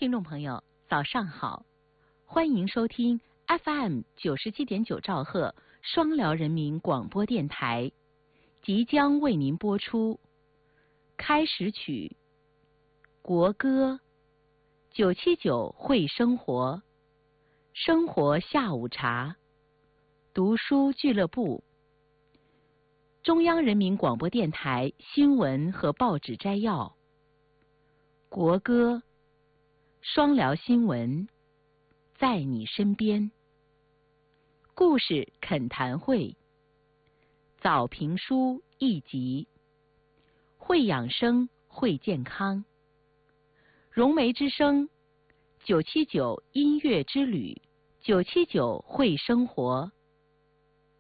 听众朋友，早上好，欢迎收听 FM97.9兆赫双辽人民广播电台，即将为您播出开始曲、国歌、979会生活、生活下午茶、读书俱乐部、中央人民广播电台新闻和报纸摘要、国歌、双辽新闻，在你身边，故事恳谈会，早评书一集，会养生会健康，融媒之声，979音乐之旅，979会生活，